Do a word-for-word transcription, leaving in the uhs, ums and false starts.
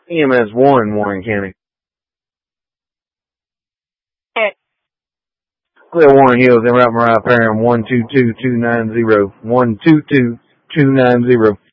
E M S one, Warren County. Clear Warren Hills, en route Mariah Perham, one two two two nine zero, one two two two nine zero.